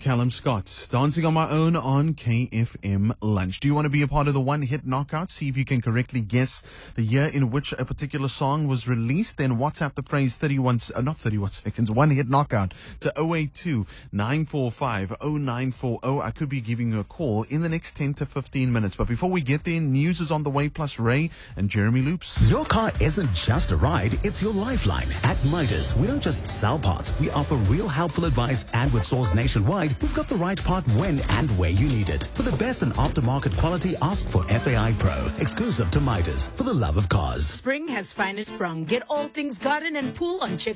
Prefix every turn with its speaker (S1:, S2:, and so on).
S1: Callum Scott, Dancing on My Own on KFM Lunch. Do you want to be a part of the one-hit knockout? See if you can correctly guess the year in which a particular song was released. Then WhatsApp the phrase 31 seconds, one-hit knockout to 082-945-0940. I could be giving you a call in the next 10 to 15 minutes. But before we get there, news is on the way, plus Ray and Jeremy Loops.
S2: Your car isn't just a ride, it's your lifeline. At Midas, we don't just sell parts, we offer real helpful advice, and with stores nationwide, we've got the right part when and where you need it. For the best in aftermarket quality, ask for FAI Pro, exclusive to Midas, for the love of cars.
S3: Spring has finally sprung. Get all things garden and pool on Chick